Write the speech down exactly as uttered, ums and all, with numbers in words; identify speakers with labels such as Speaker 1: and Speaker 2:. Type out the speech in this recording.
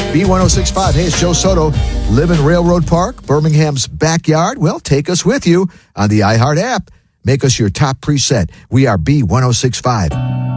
Speaker 1: B ten sixty-five. Hey, it's Joe Soto. Live in Railroad Park, Birmingham's backyard. Well, take us with you on the iHeart app. Make us your top preset. We are B ten sixty-five.